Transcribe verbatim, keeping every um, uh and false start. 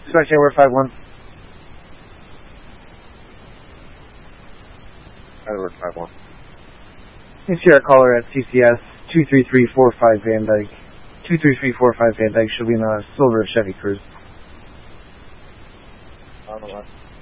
Dispatch Anywhere five one. Anywhere five one. Sierra caller at C C S two three three four five Van Dyke. two three three four five Van Dyke should be in a silver Chevy Cruze. On the left.